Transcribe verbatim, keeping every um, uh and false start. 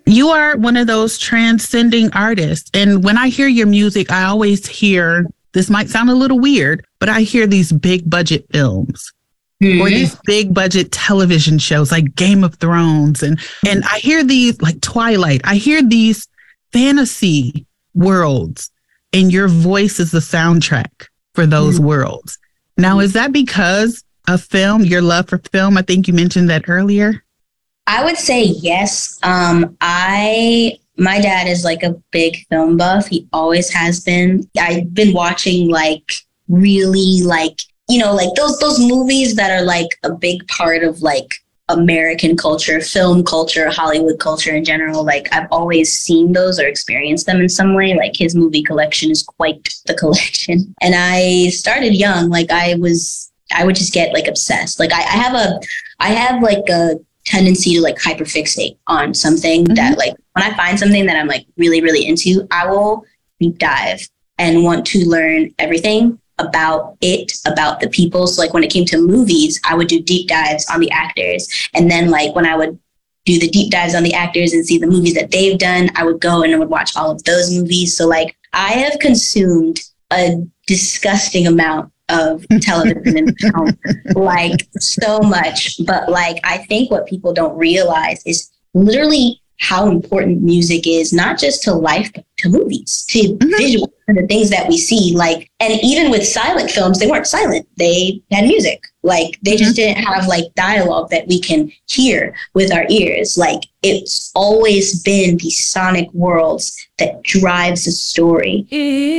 You are one of those transcending artists. And when I hear your music, I always hear, this might sound a little weird, but I hear these big budget films. Mm-hmm. Or these big budget television shows like Game of Thrones. And, and I hear these like Twilight. I hear these fantasy worlds, and your voice is the soundtrack for those mm-hmm. worlds. Now, is that because of film, your love for film? I think you mentioned that earlier. I would say yes. Um, I my dad is like a big film buff. He always has been. I've been watching like really like, you know, like those those movies that are like a big part of like American culture, film culture, Hollywood culture in general. Like I've always seen those or experienced them in some way. Like his movie collection is quite the collection. And I started young. Like I was, I would just get like obsessed. Like I, I have a, I have like a tendency to like hyperfixate on something mm-hmm. that like when I find something that I'm like really, really into, I will deep dive and want to learn everything about it, about the people. So like when it came to movies, I would do deep dives on the actors. And then like when I would do the deep dives on the actors and see the movies that they've done, I would go and I would watch all of those movies. So like I have consumed a disgusting amount of television and film, like so much. But like I think what people don't realize is literally how important music is, not just to life, but to movies, to mm-hmm. visual, and the things that we see. Like, and even with silent films, they weren't silent. They had music. Like, they just mm-hmm. didn't have like dialogue that we can hear with our ears. Like, it's always been these sonic worlds that drives the story.